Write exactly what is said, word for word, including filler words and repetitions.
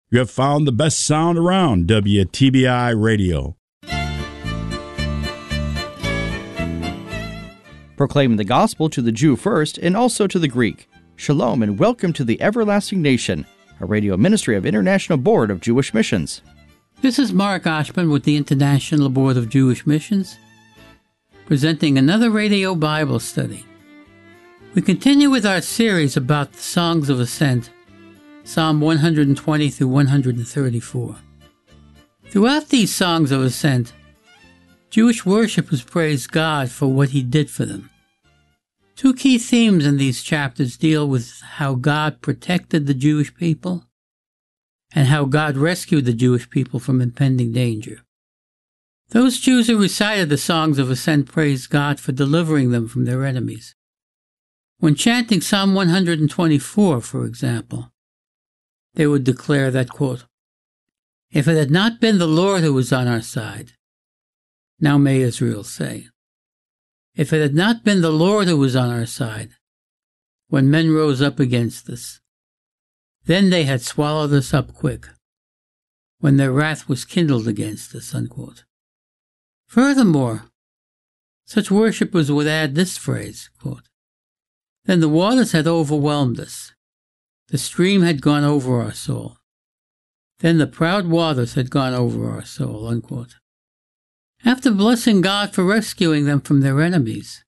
You have found the best sound around, W T B I Radio. Proclaiming the gospel to the Jew first and also to the Greek. Shalom and welcome to the Everlasting Nation, a radio ministry of International Board of Jewish Missions. This is Mark Oshman with the International Board of Jewish Missions, presenting another radio Bible study. We continue with our series about the Songs of Ascent, Psalm one hundred twenty through one hundred thirty-four. Throughout these Songs of Ascent, Jewish worshippers praise God for what He did for them. Two key themes in these chapters deal with how God protected the Jewish people and how God rescued the Jewish people from impending danger. Those Jews who recited the Songs of Ascent praised God for delivering them from their enemies. When chanting Psalm one hundred twenty-four, for example, they would declare that, quote, "If it had not been the Lord who was on our side, now may Israel say, if it had not been the Lord who was on our side, when men rose up against us, then they had swallowed us up quick, when their wrath was kindled against us," unquote. Furthermore, such worshippers would add this phrase, quote, "Then the waters had overwhelmed us. The stream had gone over our soul. Then the proud waters had gone over our soul," unquote. After blessing God for rescuing them from their enemies,